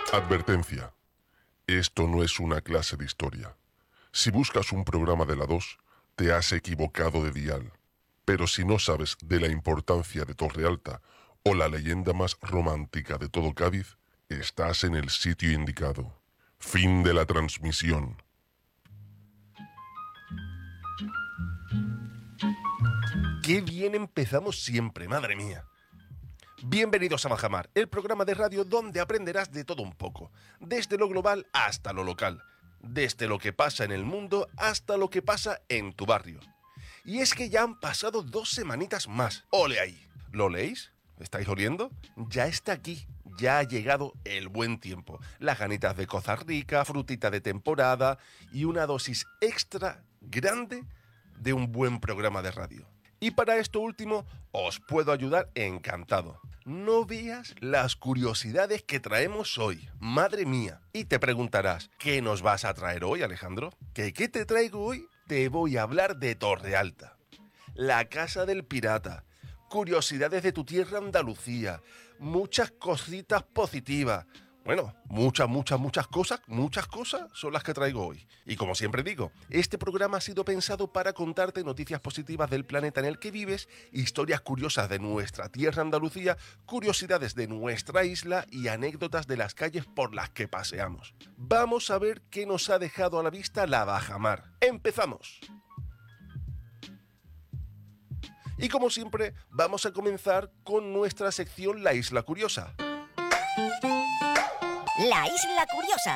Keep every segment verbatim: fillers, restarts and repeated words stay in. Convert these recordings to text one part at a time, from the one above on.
Advertencia. Esto no es una clase de historia. Si buscas un programa de la dos, te has equivocado de dial. Pero si no sabes de la importancia de Torre Alta o la leyenda más romántica de todo Cádiz, estás en el sitio indicado. Fin de la transmisión. Qué bien empezamos siempre, madre mía. Bienvenidos a Bajamar, el programa de radio donde aprenderás de todo un poco, desde lo global hasta lo local, desde lo que pasa en el mundo hasta lo que pasa en tu barrio. Y es que ya han pasado dos semanitas más. ¡Ole ahí! ¿Lo leéis? ¿Estáis oliendo? Ya está aquí, ya ha llegado el buen tiempo. Las ganitas de cosa rica, frutita de temporada y una dosis extra grande de un buen programa de radio. Y para esto último os puedo ayudar encantado. No veas las curiosidades que traemos hoy, madre mía. Y te preguntarás, ¿qué nos vas a traer hoy, Alejandro? ¿Qué, qué te traigo hoy? Te voy a hablar de Torre Alta, la casa del pirata, curiosidades de tu tierra Andalucía, muchas cositas positivas. Bueno, muchas, muchas, muchas cosas, muchas cosas son las que traigo hoy. Y como siempre digo, este programa ha sido pensado para contarte noticias positivas del planeta en el que vives, historias curiosas de nuestra tierra Andalucía, curiosidades de nuestra isla y anécdotas de las calles por las que paseamos. Vamos a ver qué nos ha dejado a la vista la Bajamar. ¡Empezamos! Y como siempre, vamos a comenzar con nuestra sección La Isla Curiosa. La Isla Curiosa.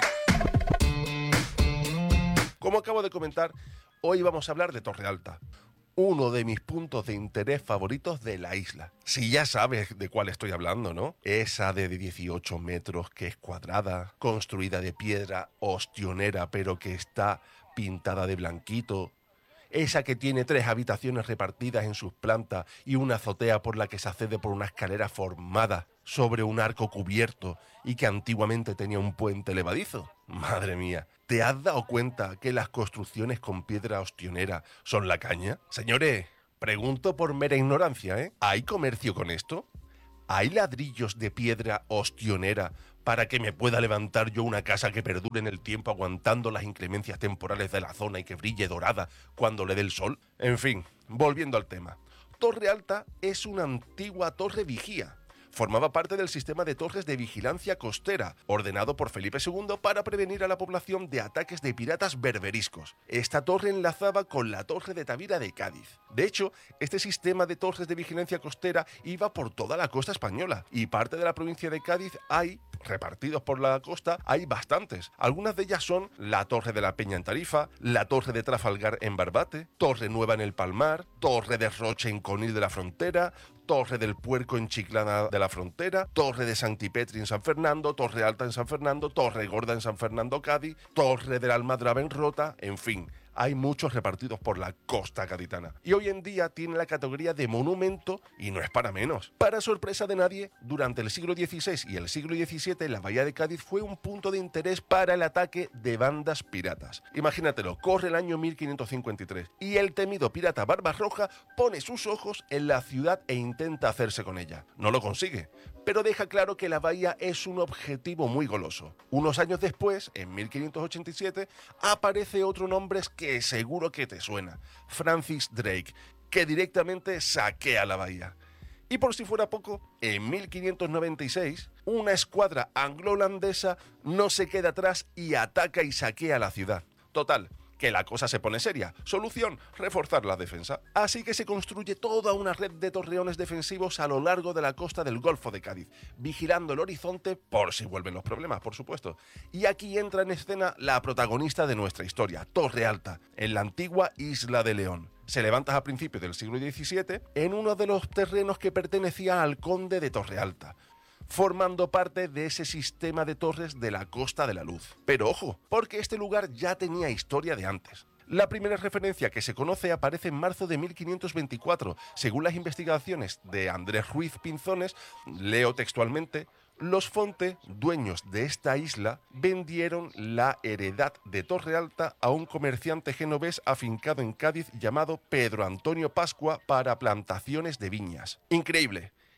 Como acabo de comentar, hoy vamos a hablar de Torre Alta, uno de mis puntos de interés favoritos de la isla. Si ya sabes de cuál estoy hablando, ¿no? Esa de dieciocho metros que es cuadrada, construida de piedra ostionera pero que está pintada de blanquito. Esa que tiene tres habitaciones repartidas en sus plantas y una azotea por la que se accede por una escalera formada sobre un arco cubierto y que antiguamente tenía un puente levadizo. Madre mía, ¿te has dado cuenta que las construcciones con piedra ostionera son la caña? Señores, pregunto por mera ignorancia, ¿eh? ¿Hay comercio con esto? ¿Hay ladrillos de piedra ostionera para que me pueda levantar yo una casa que perdure en el tiempo aguantando las inclemencias temporales de la zona y que brille dorada cuando le dé el sol? En fin, volviendo al tema. Torre Alta es una antigua torre vigía. Formaba parte del sistema de torres de vigilancia costera, ordenado por Felipe segundo para prevenir a la población de ataques de piratas berberiscos. Esta torre enlazaba con la torre de Tavira de Cádiz. De hecho, este sistema de torres de vigilancia costera iba por toda la costa española, y parte de la provincia de Cádiz hay, repartidos por la costa, hay bastantes. Algunas de ellas son la Torre de la Peña en Tarifa, la Torre de Trafalgar en Barbate, Torre Nueva en el Palmar, Torre de Roche en Conil de la Frontera, Torre del Puerco en Chiclana de la Frontera, Torre de Santipetri en San Fernando, Torre Alta en San Fernando, Torre Gorda en San Fernando, Cádiz, Torre del Almadraba en Rota, en fin. Hay muchos repartidos por la costa gaditana. Y hoy en día tiene la categoría de monumento y no es para menos. Para sorpresa de nadie, durante el siglo dieciséis y el siglo diecisiete, la bahía de Cádiz fue un punto de interés para el ataque de bandas piratas. Imagínatelo, corre el año mil quinientos cincuenta y tres y el temido pirata Barbarroja pone sus ojos en la ciudad e intenta hacerse con ella. No lo consigue, pero deja claro que la bahía es un objetivo muy goloso. Unos años después, en mil quinientos ochenta y siete, aparece otro nombre que seguro que te suena, Francis Drake, que directamente saquea la bahía. Y por si fuera poco, en mil quinientos noventa y seis, una escuadra anglo-holandesa no se queda atrás y ataca y saquea la ciudad. Total, que la cosa se pone seria. Solución, reforzar la defensa. Así que se construye toda una red de torreones defensivos a lo largo de la costa del Golfo de Cádiz, vigilando el horizonte por si vuelven los problemas, por supuesto. Y aquí entra en escena la protagonista de nuestra historia, Torre Alta, en la antigua Isla de León. Se levanta a principios del siglo diecisiete en uno de los terrenos que pertenecía al conde de Torre Alta, formando parte de ese sistema de torres de la Costa de la Luz. Pero ojo, porque este lugar ya tenía historia de antes. La primera referencia que se conoce aparece en marzo de mil quinientos veinticuatro. Según las investigaciones de Andrés Ruiz Pinzones, leo textualmente: los Fonte, dueños de esta isla, vendieron la heredad de Torre Alta a un comerciante genovés afincado en Cádiz llamado Pedro Antonio Pascua para plantaciones de viñas. Increíble.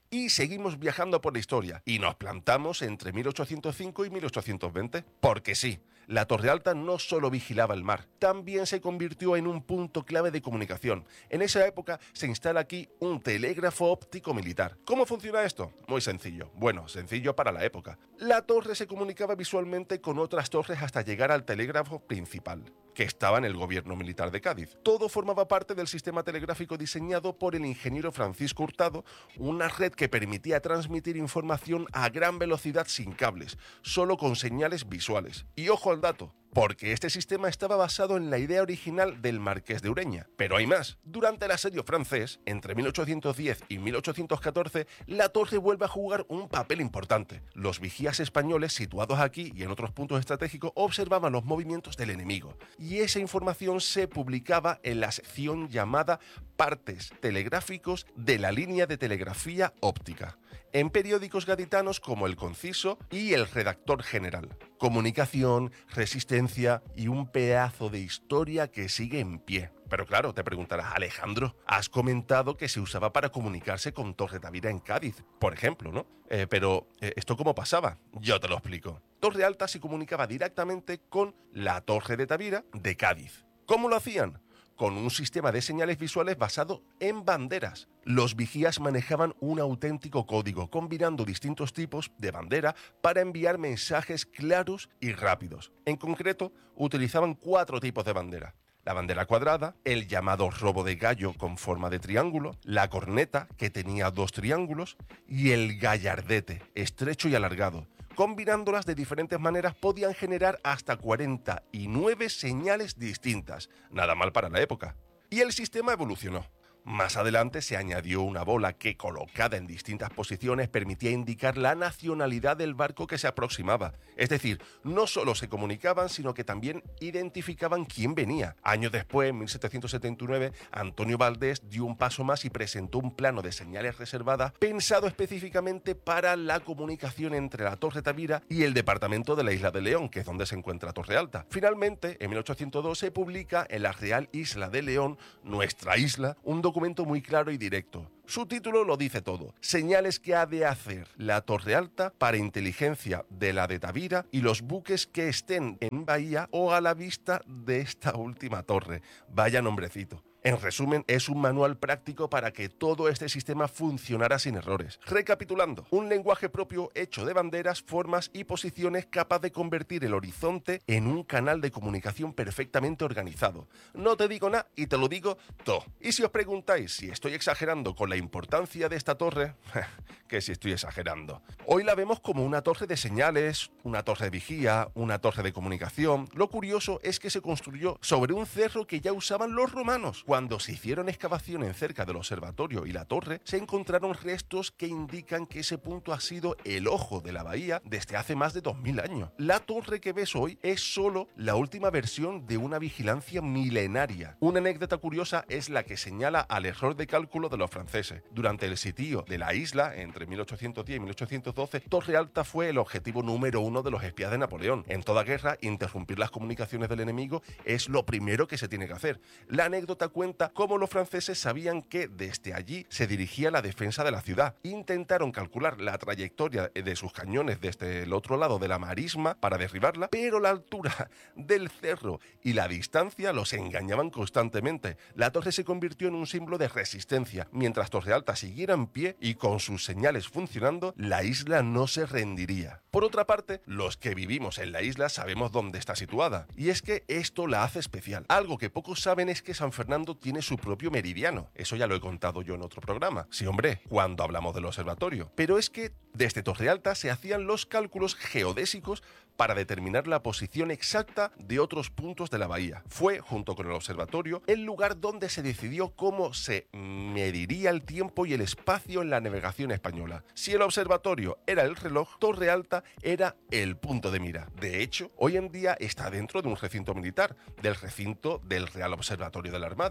Y seguimos viajando por la historia y nos plantamos entre mil ochocientos cinco y mil ochocientos veinte. Porque sí, la Torre Alta no solo vigilaba el mar, también se convirtió en un punto clave de comunicación. En esa época se instala aquí un telégrafo óptico militar. ¿Cómo funciona esto? Muy sencillo. Bueno, sencillo para la época. La torre se comunicaba visualmente con otras torres hasta llegar al telégrafo principal, que estaba en el gobierno militar de Cádiz. Todo formaba parte del sistema telegráfico diseñado por el ingeniero Francisco Hurtado, una red que permitía transmitir información a gran velocidad sin cables, solo con señales visuales. Y ojo al dato, porque este sistema estaba basado en la idea original del Marqués de Ureña. Pero hay más. Durante el asedio francés, entre mil ochocientos diez y mil ochocientos catorce, la torre vuelve a jugar un papel importante. Los vigías españoles situados aquí y en otros puntos estratégicos observaban los movimientos del enemigo, y esa información se publicaba en la sección llamada Partes telegráficos de la línea de telegrafía óptica, en periódicos gaditanos como El Conciso y El Redactor General. Comunicación, resistencia y un pedazo de historia que sigue en pie. Pero claro, te preguntarás, Alejandro, has comentado que se usaba para comunicarse con Torre Tavira en Cádiz, por ejemplo, ¿no? Eh, pero, eh, ¿esto cómo pasaba? Yo te lo explico. Torre Alta se comunicaba directamente con la Torre de Tavira de Cádiz. ¿Cómo lo hacían? Con un sistema de señales visuales basado en banderas. Los vigías manejaban un auténtico código, combinando distintos tipos de bandera para enviar mensajes claros y rápidos. En concreto, utilizaban cuatro tipos de bandera: la bandera cuadrada, el llamado robo de gallo con forma de triángulo, la corneta, que tenía dos triángulos, y el gallardete, estrecho y alargado. Combinándolas de diferentes maneras podían generar hasta cuarenta y nueve señales distintas. Nada mal para la época. Y el sistema evolucionó. Más adelante se añadió una bola que, colocada en distintas posiciones, permitía indicar la nacionalidad del barco que se aproximaba. Es decir, no solo se comunicaban, sino que también identificaban quién venía. Años después, en mil setecientos setenta y nueve, Antonio Valdés dio un paso más y presentó un plano de señales reservadas pensado específicamente para la comunicación entre la Torre Tavira y el departamento de la Isla de León, que es donde se encuentra Torre Alta. Finalmente, en mil ochocientos dos se publica en la Real Isla de León, nuestra isla, un documento documento muy claro y directo. Su título lo dice todo: señales que ha de hacer la Torre Alta para inteligencia de la de Tavira y los buques que estén en bahía o a la vista de esta última torre. Vaya nombrecito. En resumen, es un manual práctico para que todo este sistema funcionara sin errores. Recapitulando, un lenguaje propio hecho de banderas, formas y posiciones capaz de convertir el horizonte en un canal de comunicación perfectamente organizado. No te digo nada y te lo digo todo. Y si os preguntáis si estoy exagerando con la importancia de esta torre, que si estoy exagerando. Hoy la vemos como una torre de señales, una torre de vigía, una torre de comunicación. Lo curioso es que se construyó sobre un cerro que ya usaban los romanos. Cuando se hicieron excavaciones cerca del observatorio y la torre, se encontraron restos que indican que ese punto ha sido el ojo de la bahía desde hace más de dos mil años. La torre que ves hoy es solo la última versión de una vigilancia milenaria. Una anécdota curiosa es la que señala al error de cálculo de los franceses. Durante el sitio de la isla, entre mil ochocientos diez y mil ochocientos doce, Torre Alta fue el objetivo número uno de los espías de Napoleón. En toda guerra, interrumpir las comunicaciones del enemigo es lo primero que se tiene que hacer. La anécdota cuenta cómo los franceses sabían que desde allí se dirigía la defensa de la ciudad. Intentaron calcular la trayectoria de sus cañones desde el otro lado de la marisma para derribarla, pero la altura del cerro y la distancia los engañaban constantemente. La torre se convirtió en un símbolo de resistencia. Mientras Torre Alta siguiera en pie y con sus señales funcionando, la isla no se rendiría. Por otra parte, los que vivimos en la isla sabemos dónde está situada, y es que esto la hace especial. Algo que pocos saben es que San Fernando tiene su propio meridiano. Eso ya lo he contado yo en otro programa. Sí, hombre, cuando hablamos del observatorio. Pero es que desde Torre Alta se hacían los cálculos geodésicos para determinar la posición exacta de otros puntos de la bahía. Fue, junto con el observatorio, el lugar donde se decidió cómo se mediría el tiempo y el espacio en la navegación española. Si el observatorio era el reloj, Torre Alta era el punto de mira. De hecho, hoy en día está dentro de un recinto militar, del recinto del Real Observatorio de la Armada.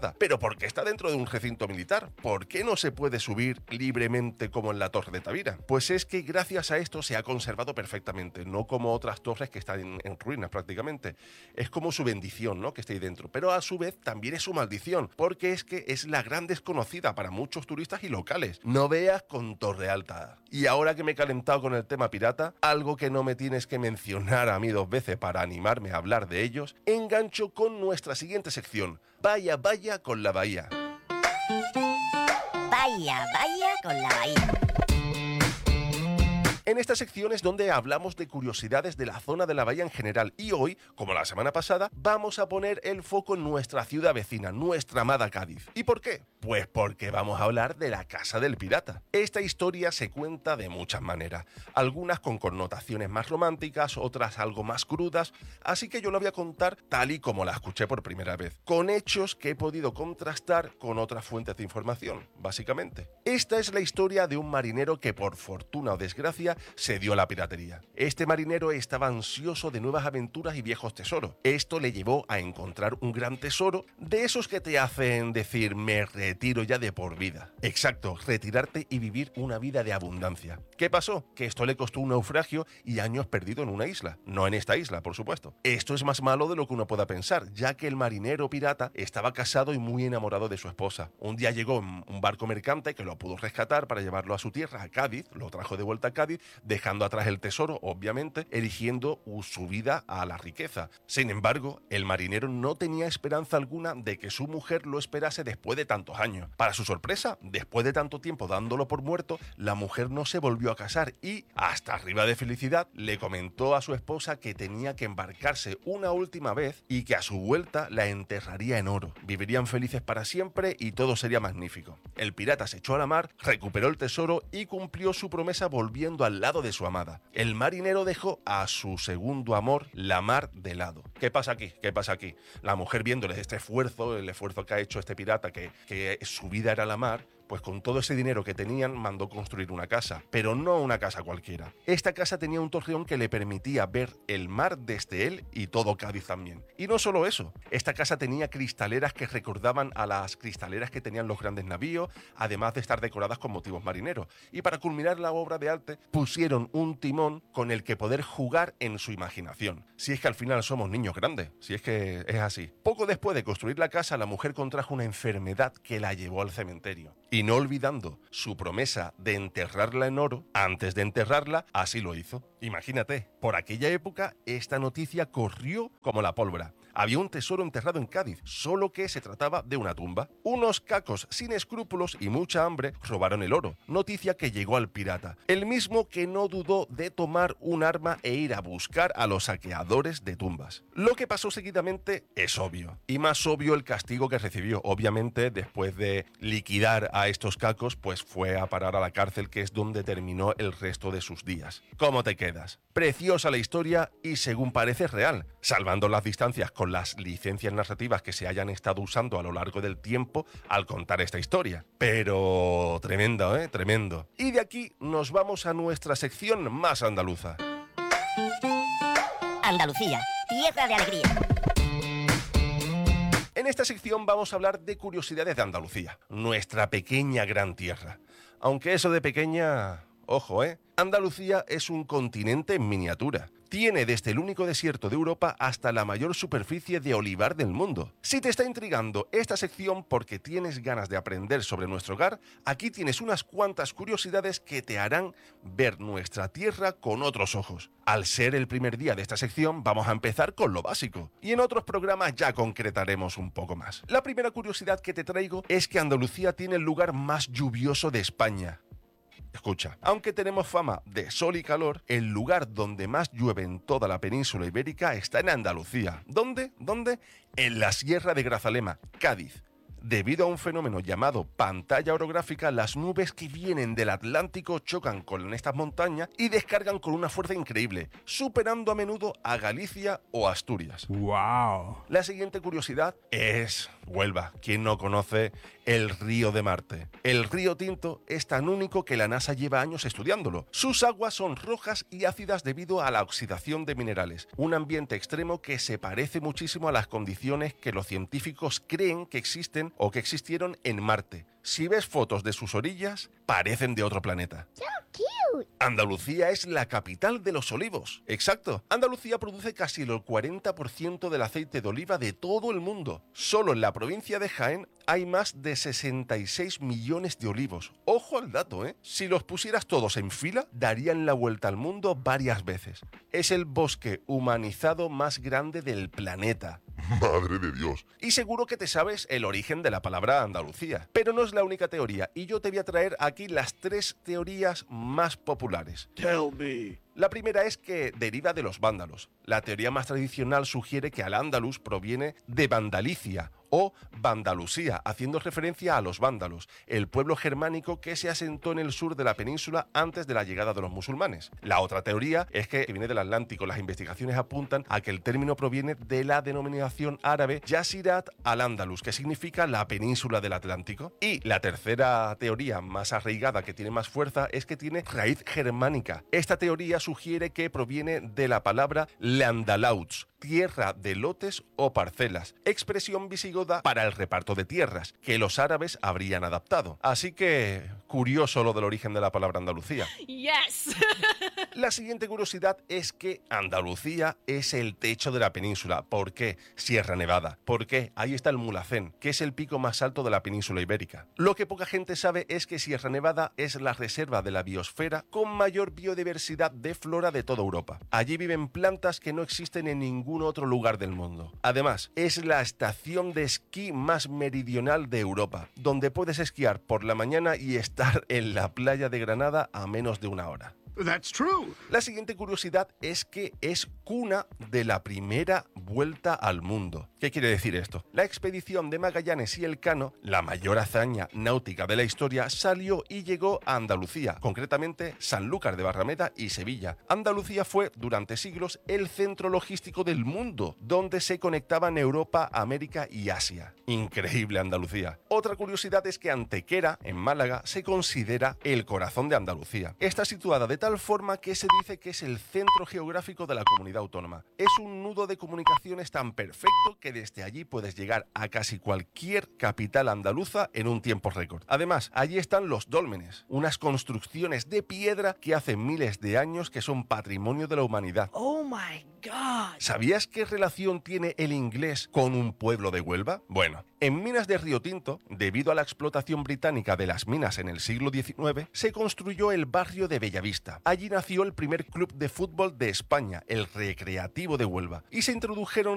nada. Pero ¿por qué está dentro de un recinto militar? ¿Por qué no se puede subir libremente como en la Torre de Tavira? Pues es que gracias a esto se ha conservado perfectamente, no como otras torres que están en, en ruinas prácticamente. Es como su bendición, ¿no?, que esté ahí dentro. Pero a su vez también es su maldición, porque es que es la gran desconocida para muchos turistas y locales. No veas con Torre Alta. Y ahora que me he calentado con el tema pirata, algo que no me tienes que mencionar a mí dos veces para animarme a hablar de ellos, engancho con nuestra siguiente sección. Vaya, vaya con la bahía. Vaya, vaya con la bahía. En esta sección es donde hablamos de curiosidades de la zona de la bahía en general y hoy, como la semana pasada, vamos a poner el foco en nuestra ciudad vecina, nuestra amada Cádiz. ¿Y por qué? Pues porque vamos a hablar de la Casa del Pirata. Esta historia se cuenta de muchas maneras, algunas con connotaciones más románticas, otras algo más crudas, así que yo la voy a contar tal y como la escuché por primera vez, con hechos que he podido contrastar con otras fuentes de información, básicamente. Esta es la historia de un marinero que por fortuna o desgracia se dio a la piratería. Este marinero estaba ansioso de nuevas aventuras y viejos tesoros. Esto le llevó a encontrar un gran tesoro de esos que te hacen decir me retiro ya de por vida. Exacto, retirarte y vivir una vida de abundancia. ¿Qué pasó? Que esto le costó un naufragio y años perdido en una isla. No en esta isla, por supuesto. Esto es más malo de lo que uno pueda pensar, ya que el marinero pirata estaba casado y muy enamorado de su esposa. Un día llegó un barco mercante que lo pudo rescatar para llevarlo a su tierra, a Cádiz, lo trajo de vuelta a Cádiz, dejando atrás el tesoro, obviamente, eligiendo su vida a la riqueza. Sin embargo, el marinero no tenía esperanza alguna de que su mujer lo esperase después de tantos años. Para su sorpresa, después de tanto tiempo dándolo por muerto, la mujer no se volvió a casar y, hasta arriba de felicidad, le comentó a su esposa que tenía que embarcarse una última vez y que a su vuelta la enterraría en oro. Vivirían felices para siempre y todo sería magnífico. El pirata se echó a la mar, recuperó el tesoro y cumplió su promesa volviendo al lado de su amada. El marinero dejó a su segundo amor, la mar, de lado. ¿Qué pasa aquí? ¿Qué pasa aquí? La mujer, viéndole este esfuerzo, el esfuerzo que ha hecho este pirata, que, que su vida era la mar, pues con todo ese dinero que tenían mandó construir una casa, pero no una casa cualquiera. Esta casa tenía un torreón que le permitía ver el mar desde él y todo Cádiz también. Y no solo eso, esta casa tenía cristaleras que recordaban a las cristaleras que tenían los grandes navíos, además de estar decoradas con motivos marineros. Y para culminar la obra de arte, pusieron un timón con el que poder jugar en su imaginación. Si es que al final somos niños grandes, si es que es así. Poco después de construir la casa, la mujer contrajo una enfermedad que la llevó al cementerio. Y no olvidando su promesa de enterrarla en oro, antes de enterrarla, así lo hizo. Imagínate, por aquella época esta noticia corrió como la pólvora. Había un tesoro enterrado en Cádiz, solo que se trataba de una tumba. Unos cacos sin escrúpulos y mucha hambre robaron el oro, noticia que llegó al pirata, el mismo que no dudó de tomar un arma e ir a buscar a los saqueadores de tumbas. Lo que pasó seguidamente es obvio, y más obvio el castigo que recibió. Obviamente, después de liquidar a estos cacos, pues fue a parar a la cárcel, que es donde terminó el resto de sus días. ¿Cómo te quedas? Preciosa la historia y, según parece, real, salvando las distancias con las licencias narrativas que se hayan estado usando a lo largo del tiempo al contar esta historia. Pero tremendo, ¿eh? Tremendo. Y de aquí nos vamos a nuestra sección más andaluza. Andalucía, tierra de alegría. En esta sección vamos a hablar de curiosidades de Andalucía, nuestra pequeña gran tierra. Aunque eso de pequeña, ojo, ¿eh? Andalucía es un continente en miniatura. Tiene desde el único desierto de Europa hasta la mayor superficie de olivar del mundo. Si te está intrigando esta sección porque tienes ganas de aprender sobre nuestro hogar, aquí tienes unas cuantas curiosidades que te harán ver nuestra tierra con otros ojos. Al ser el primer día de esta sección, vamos a empezar con lo básico, y en otros programas ya concretaremos un poco más. La primera curiosidad que te traigo es que Andalucía tiene el lugar más lluvioso de España. Escucha, aunque tenemos fama de sol y calor, el lugar donde más llueve en toda la península ibérica está en Andalucía. ¿Dónde? ¿Dónde? En la Sierra de Grazalema, Cádiz. Debido a un fenómeno llamado pantalla orográfica, las nubes que vienen del Atlántico chocan con estas montañas y descargan con una fuerza increíble, superando a menudo a Galicia o Asturias. ¡Wow! La siguiente curiosidad es Huelva. ¿Quién no conoce el río de Marte? El río Tinto es tan único que la NASA lleva años estudiándolo. Sus aguas son rojas y ácidas debido a la oxidación de minerales, un ambiente extremo que se parece muchísimo a las condiciones que los científicos creen que existen o que existieron en Marte. Si ves fotos de sus orillas, parecen de otro planeta. Andalucía es la capital de los olivos. Exacto. Andalucía produce casi el cuarenta por ciento del aceite de oliva de todo el mundo. Solo en la provincia de Jaén hay más de sesenta y seis millones de olivos. Ojo al dato, ¿eh? Si los pusieras todos en fila, darían la vuelta al mundo varias veces. Es el bosque humanizado más grande del planeta. Madre de Dios. Y seguro que te sabes el origen de la palabra Andalucía. Pero no es la única teoría, y yo te voy a traer aquí las tres teorías más populares. Tell me. La primera es que deriva de los vándalos. La teoría más tradicional sugiere que al-Ándalus proviene de Vandalicia o Vandalusía, haciendo referencia a los vándalos, el pueblo germánico que se asentó en el sur de la península antes de la llegada de los musulmanes. La otra teoría es que viene del Atlántico. Las investigaciones apuntan a que el término proviene de la denominación árabe Jasirat al-Ándalus, que significa la península del Atlántico. Y la tercera teoría, más arraigada, que tiene más fuerza, es que tiene raíz germánica. Esta teoría sugiere que proviene de la palabra Landalauts, tierra de lotes o parcelas, expresión visigoda para el reparto de tierras, que los árabes habrían adaptado. Así que, curioso lo del origen de la palabra Andalucía. Yes. La siguiente curiosidad es que Andalucía es el techo de la península. ¿Por qué? Sierra Nevada. ¿Por qué? Ahí está el Mulhacén, que es el pico más alto de la península ibérica. Lo que poca gente sabe es que Sierra Nevada es la reserva de la biosfera con mayor biodiversidad de flora de toda Europa. Allí viven plantas que no existen en ningún otro lugar del mundo. Además, es la estación de esquí más meridional de Europa, donde puedes esquiar por la mañana y estar en la playa de Granada a menos de una hora. That's true. La siguiente curiosidad es que es cuna de la primera vuelta al mundo. ¿Qué quiere decir esto? La expedición de Magallanes y Elcano, la mayor hazaña náutica de la historia, salió y llegó a Andalucía, concretamente Sanlúcar de Barrameda y Sevilla. Andalucía fue durante siglos el centro logístico del mundo, donde se conectaban Europa, América y Asia. Increíble Andalucía. Otra curiosidad es que Antequera, en Málaga, se considera el corazón de Andalucía. Está situada de tal forma que se dice que es el centro geográfico de la comunidad autónoma. Es un nudo de comunicaciones tan perfecto que desde allí puedes llegar a casi cualquier capital andaluza en un tiempo récord. Además, allí están los dólmenes, unas construcciones de piedra que hace miles de años que son patrimonio de la humanidad. Oh my God. ¿Sabías qué relación tiene el inglés con un pueblo de Huelva? Bueno, en Minas de Río Tinto, debido a la explotación británica de las minas en el siglo diecinueve, se construyó el barrio de Bellavista. Allí nació el primer club de fútbol de España, el Recreativo de Huelva, y se introdujeron